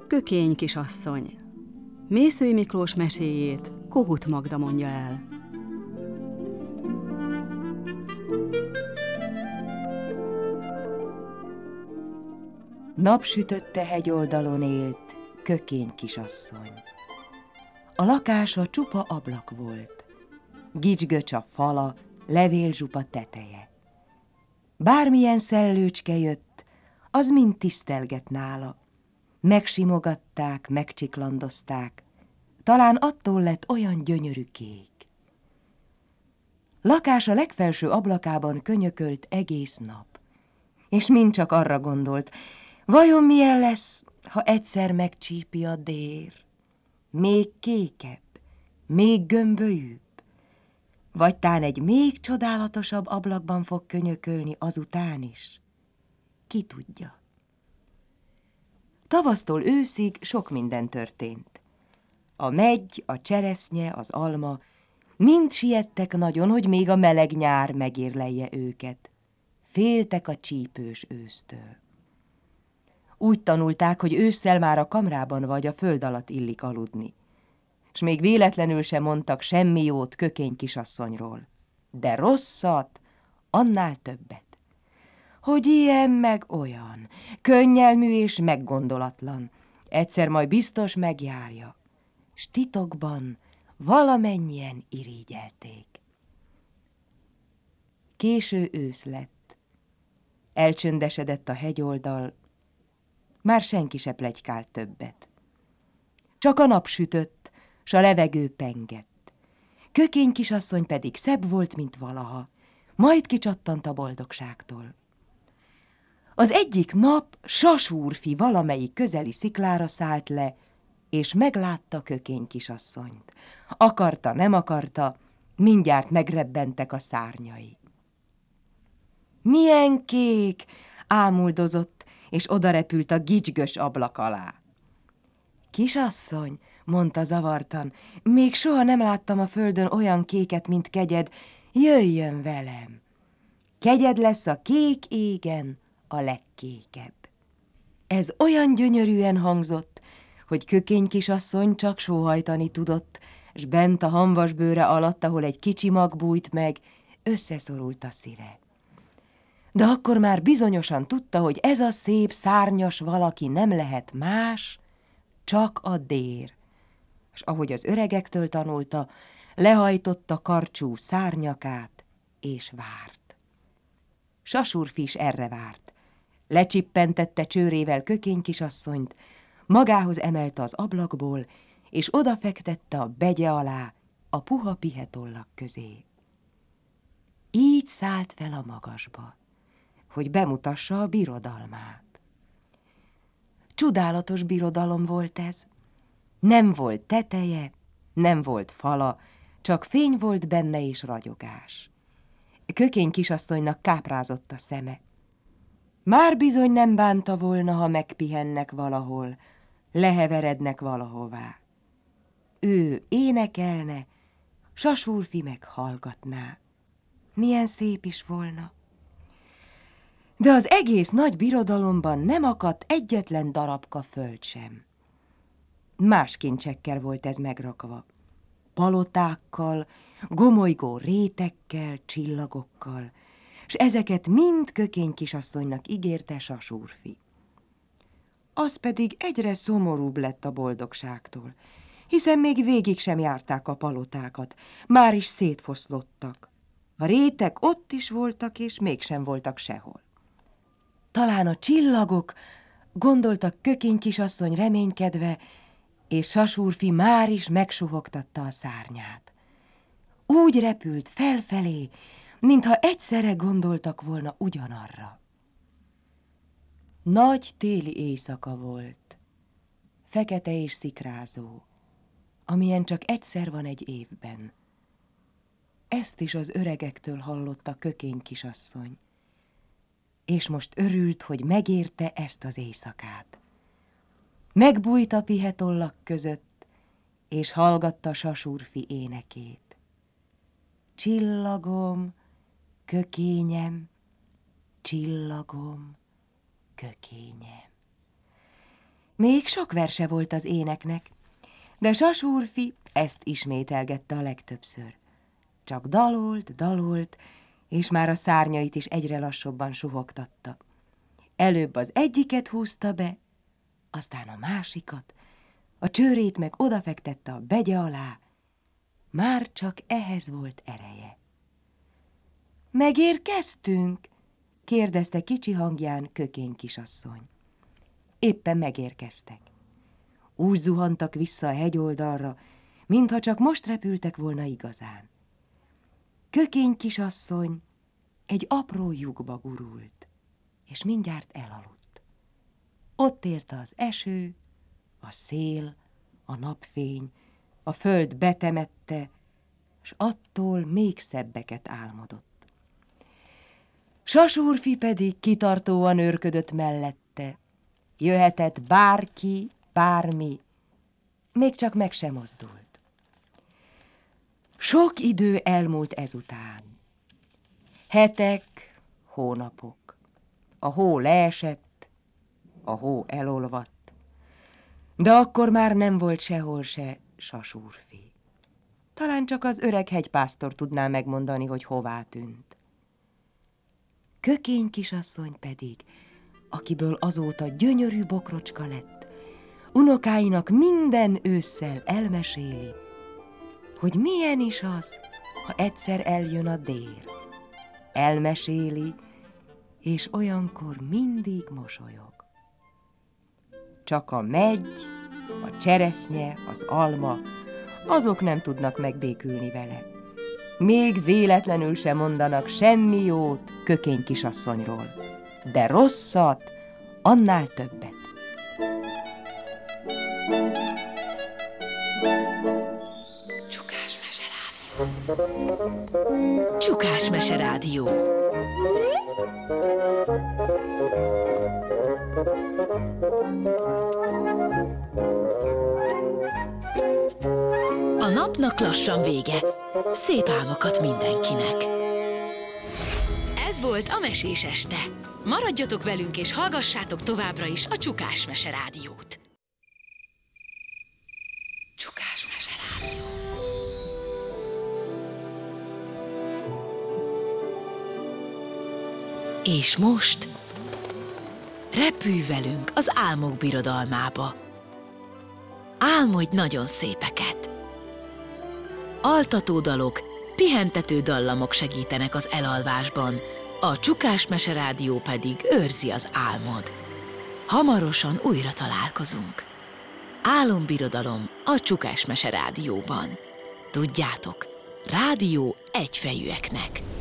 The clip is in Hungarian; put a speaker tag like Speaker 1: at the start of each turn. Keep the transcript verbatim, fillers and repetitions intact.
Speaker 1: Kökény kisasszony. Mészői Miklós meséjét Kohut Magda mondja el.
Speaker 2: Napsütötte hegyoldalon élt Kökény kisasszony. A lakása csupa ablak volt, gicsgöcs a fala, levélzsupa teteje. Bármilyen szellőcske jött, az mind tisztelgett nála. Megsimogatták, megcsiklandozták, talán attól lett olyan gyönyörű kék. Lakása legfelső ablakában könyökölt egész nap, és mind csak arra gondolt, vajon milyen lesz, ha egyszer megcsípi a dér? Még kékebb, még gömbölyűbb, vagy tán egy még csodálatosabb ablakban fog könyökölni azután is? Ki tudja? Tavasztól őszig sok minden történt. A meggy, a cseresznye, az alma mind siettek nagyon, hogy még a meleg nyár megérlelje őket. Féltek a csípős ősztől. Úgy tanulták, hogy ősszel már a kamrában vagy a föld alatt illik aludni, s még véletlenül sem mondtak semmi jót Kökény kisasszonyról, de rosszat, annál többet. Hogy ilyen meg olyan, könnyelmű és meggondolatlan, egyszer majd biztos megjárja, s titokban valamennyien irigyelték. Késő ősz lett, elcsöndesedett a hegyoldal, már senki se pletykált többet. Csak a nap sütött, s a levegő pengett. Kökény kisasszony pedig szebb volt, mint valaha, majd kicsattant a boldogságtól. Az egyik nap Sasúrfi valamelyik közeli sziklára szállt le, és meglátta Kökény kisasszonyt. Akarta, nem akarta, mindjárt megrebbentek a szárnyai. Milyen kék! Ámuldozott, és odarepült a gicsgös ablak alá. Kisasszony, mondta zavartan, még soha nem láttam a földön olyan kéket, mint kegyed, jöjjön velem. Kegyed lesz a kék égen a legkékebb. Ez olyan gyönyörűen hangzott, hogy Kökény kisasszony csak sóhajtani tudott, s bent a hamvasbőre alatt, ahol egy kicsi mag bújt meg, összeszorult a szíve. De akkor már bizonyosan tudta, hogy ez a szép szárnyas valaki nem lehet más, csak a dér. És ahogy az öregektől tanulta, lehajtotta karcsú szárnyakát, és várt. Sasúrfi is erre várt. Lecsippentette csőrével Kökény kisasszonyt, magához emelte az ablakból, és odafektette a begye alá, a puha pihetollak közé. Így szállt fel a magasba, hogy bemutassa a birodalmát. Csodálatos birodalom volt ez. Nem volt teteje, nem volt fala, csak fény volt benne és ragyogás. Kökény kisasszonynak káprázott a szeme. Már bizony nem bánta volna, ha megpihennek valahol, leheverednek valahová. Ő énekelne, Sasúrfi meg hallgatná. Milyen szép is volna. De az egész nagy birodalomban nem akadt egyetlen darabka föld sem. Más kincsekkel volt ez megrakva. Palotákkal, gomolygó rétekkel, csillagokkal, s ezeket mind Kökény kisasszonynak ígérte Sasúrfi. Az pedig egyre szomorúbb lett a boldogságtól, hiszen még végig sem járták a palotákat, már is szétfoszlottak. A rétek ott is voltak, és mégsem voltak sehol. Talán a csillagok, gondoltak Kökény kisasszony reménykedve, és Sasúrfi már is megsuhogtatta a szárnyát. Úgy repült felfelé, mintha egyszerre gondoltak volna ugyanarra. Nagy téli éjszaka volt, fekete és szikrázó, amilyen csak egyszer van egy évben. Ezt is az öregektől hallotta Kökény kisasszony, és most örült, hogy megérte ezt az éjszakát. Megbújt a pihetollak között, és hallgatta Sasúrfi énekét. Csillagom, kökényem, csillagom, kökényem. Még sok verse volt az éneknek, de Sasúrfi ezt ismételgette a legtöbbször. Csak dalolt, dalolt, és már a szárnyait is egyre lassabban suhogtatta. Előbb az egyiket húzta be, aztán a másikat, a csőrét meg odafektette a begye alá, már csak ehhez volt ereje. Megérkeztünk? Kérdezte kicsi hangján Kökény kisasszony. Éppen megérkeztek. Úgy zuhantak vissza a hegyoldalra, mintha csak most repültek volna igazán. Kökény kisasszony egy apró lyukba gurult, és mindjárt elaludt. Ott érte az eső, a szél, a napfény, a föld betemette, s attól még szebbeket álmodott. Sasúrfi pedig kitartóan őrködött mellette. Jöhetett bárki, bármi, még csak meg sem mozdult. Sok idő elmúlt ezután. Hetek, hónapok. A hó leesett, a hó elolvadt, de akkor már nem volt sehol se Sasúrfi. Talán csak az öreg hegypásztor tudná megmondani, hogy hová tűnt. Kökény kisasszony pedig, akiből azóta gyönyörű bokrocska lett, unokáinak minden ősszel elmeséli, hogy milyen is az, ha egyszer eljön a dél. Elmeséli, és olyankor mindig mosolyog. Csak a megy, a cseresznye, az alma, azok nem tudnak megbékülni vele. Még véletlenül sem mondanak semmi jót Kökény kisasszonyról, de rosszat, annál többet.
Speaker 3: Csukás Meserádió. Csukás Meserádió. A napnak lassan vége. Szép álmokat mindenkinek. Ez volt a Mesés este. Maradjatok velünk és hallgassátok továbbra is a Csukás Meserádiót. Csukás Meserádió. És most repülj velünk az álmok birodalmába. Álmodj nagyon szépeket. Altató dalok, pihentető dallamok segítenek az elalvásban, a Csukás Meserádió pedig őrzi az álmod. Hamarosan újra találkozunk. Álombirodalom a Csukás Meserádióban. Tudjátok, rádió egyfejűeknek.